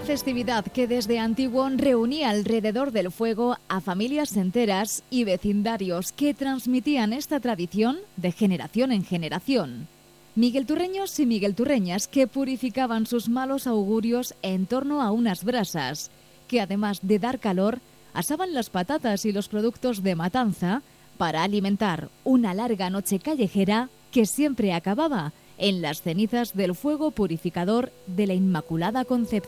festividad que desde antiguo reunía alrededor del fuego a familias enteras y vecindarios que transmitían esta tradición de generación en generación. Miguelturreños y miguelturreñas que purificaban sus malos augurios en torno a unas brasas, que además de dar calor, asaban las patatas y los productos de matanza para alimentar una larga noche callejera que siempre acababa en las cenizas del fuego purificador de la Inmaculada Concepción.